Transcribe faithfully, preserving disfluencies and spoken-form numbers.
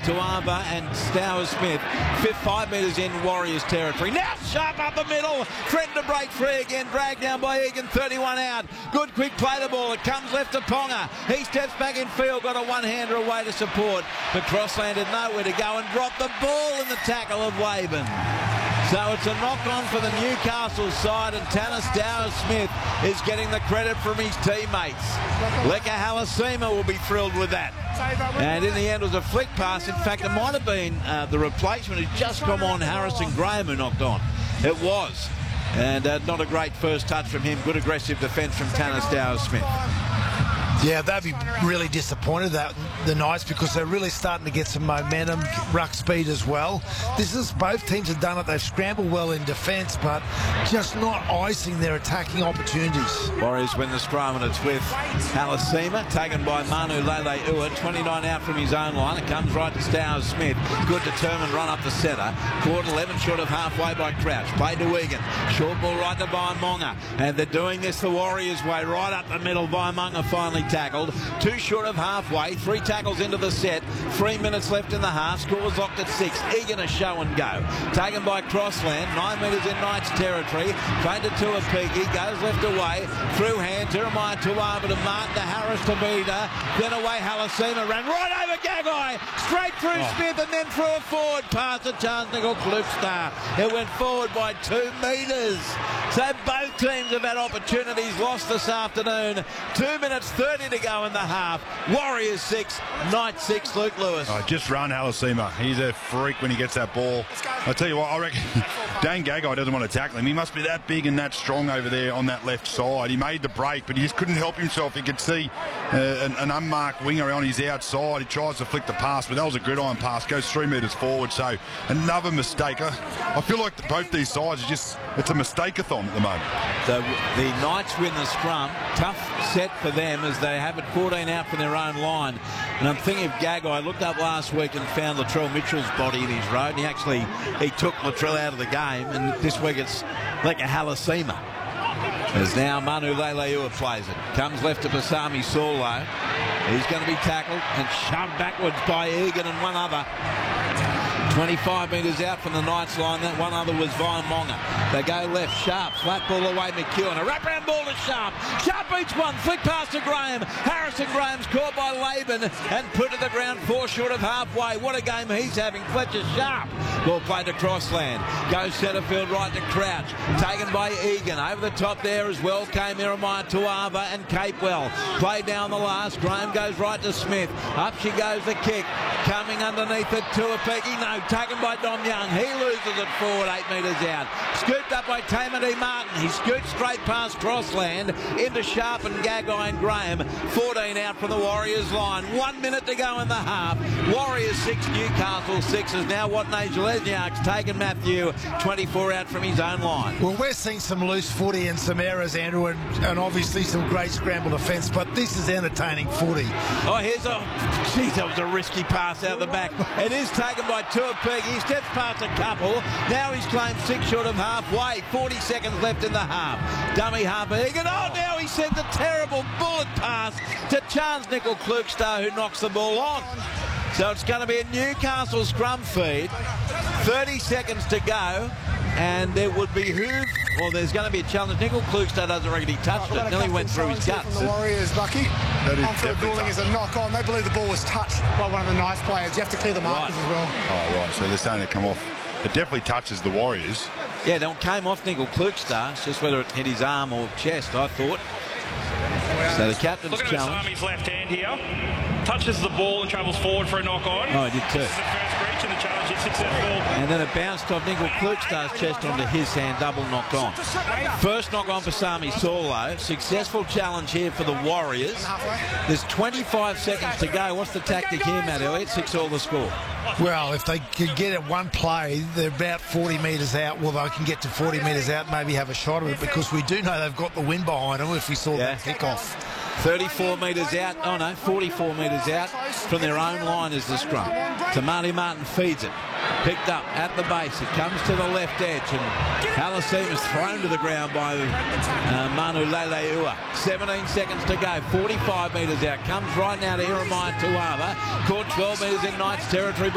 Tuava and Stowers Smith. Fifth, five metres in Warriors territory. Now Sharp up the middle. Threatened to break free again. Dragged down by Egan. thirty-one out. Good quick play the ball. It comes left to Ponga. He steps back in field. Got a one-hander away to support. But Crossland had nowhere to go and dropped the ball in the tackle of Waven. So it's a knock-on for the Newcastle side, and Tanner Stowers Smith is getting the credit from his teammates. Leka Halasima will be thrilled with that. And in the end, it was a flick pass. In fact, it might have been uh, the replacement who's just come on, Harrison Graham, who knocked on. It was. And uh, not a great first touch from him. Good aggressive defence from Tanner Stowers Smith. Yeah, they'd be really disappointed, that the Knights, because they're really starting to get some momentum, ruck speed as well. This is, both teams have done it. They've scrambled well in defence, but just not icing their attacking opportunities. Warriors win the scrum, and it's with Halasima, taken by Manu Lele-Ua, twenty-nine out from his own line. It comes right to Stowers Smith. Good determined run up the centre. Caught eleven short of halfway by Crouch. Played to Egan. Short ball right to Vaimonga. And they're doing this the Warriors way, right up the middle. Vaimonga finally tackled. Two short of halfway. Three tackles into the set. Three minutes left in the half. Scores locked at six. Egan a show and go. Taken by Crossland. Nine metres in Knights territory. Played to Tuapiki. Goes left away. Through hand. Jeremiah Tuava to Martin to Harris to Vida. Then away Halasima. Ran right over Gagai. Straight through oh. Smith and then through a forward pass to Charles Nickel Klukstad. It went forward by two metres. So both teams have had opportunities lost this afternoon. Two minutes thirty to go in the half. Warriors six, Knights six. Luke Lewis. Oh, just run Halasima. He's a freak when he gets that ball. I tell you what, I reckon Dane Gagai doesn't want to tackle him. He must be that big and that strong over there on that left side. He made the break, but he just couldn't help himself. He could see uh, an, an unmarked winger on his outside. He tries to flick the pass, but that was a gridiron pass. Goes three metres forward. So another mistake. I, I feel like the, both these sides are just, it's a mistake-a-thon at the moment. So the Knights win the scrum. Tough set for them as they have it fourteen out from their own line. And I'm thinking of Gagai. I looked up last week and found Latrell Mitchell's body in his road. And he actually he took Latrell out of the game. And this week it's Leka Halasima. As now Manu Lele-Ua plays it. Comes left to Basami Saulo. He's going to be tackled and shoved backwards by Egan and one other. twenty-five metres out from the Knights line. That one other was Vaimonga. They go left. Sharp. Flat ball away McEwen. A wraparound ball to Sharp. Sharp beats one. Flick pass to Graham. Harrison Graham's caught by Laban and put to the ground four short of halfway. What a game he's having. Fletcher Sharp. Ball played to Crossland. Goes centre field right to Crouch. Taken by Egan. Over the top there as well came Jeremiah Tuava and Capewell. Played down the last. Graham goes right to Smith. Up she goes the kick. Coming underneath it to Tuapiki. No. Taken by Dom Young. He loses it forward eight metres out. Scooped up by Tamati Martin. He scoots straight past Crossland into Sharp and Gagai and Graham. fourteen out from the Warriors line. One minute to go in the half. Warriors six, Newcastle six. Is now Watney Lesniak's taken Matthew. twenty-four out from his own line. Well, we're seeing some loose footy and some errors, Andrew, and, and obviously some great scramble defence, but this is entertaining footy. Oh, here's a... Geez, that was a risky pass out the back. It is taken by Tuapiki. He steps past a couple. Now he's claimed six short of halfway. forty seconds left in the half. Dummy half Egan. Oh, now he sends a terrible bullet pass to Charles Nickel Klukstad, who knocks the ball on. So it's going to be a Newcastle scrum feed. thirty seconds to go. And there would be who, well, there's going to be a challenge. Nickel Klukstad doesn't reckon he touched it. Nearly went through his guts. From the Warriors, Bucky. On-field ruling is a knock-on. They believe the ball was touched by one of the Knights players. You have to clear the markers right. as well. Oh, right. So they're saying it come off. It definitely touches the Warriors. Yeah, it came off Nickel Klukstad. It's just whether it hit his arm or chest, I thought. So the captain's Look at challenge. Basami's left hand here. Touches the ball and travels forward for a knock-on. Oh, he did too. This is the first breach and the challenge is successful. And then it bounced off Nickel Klukstad's chest onto his hand, double knock on. First knock on for Basami Saulo. Successful challenge here for the Warriors. There's twenty-five seconds to go. What's the tactic here, Matt Elliott? Six all the score. Well, if they can get it one play, they're about forty metres out. Well, they can get to forty metres out and maybe have a shot at it, because we do know they've got the wind behind them if we saw yeah. that kick-off. thirty-four metres out, oh no, forty-four metres out from their own line is the scrum. Tamati Martin feeds it. Picked up at the base. It comes to the left edge, and Halasima is thrown to the ground by uh, Manu Lele-Ua. seventeen seconds to go. forty-five metres out. Comes right now to Jeremiah Tuava. Caught twelve metres in Knights territory.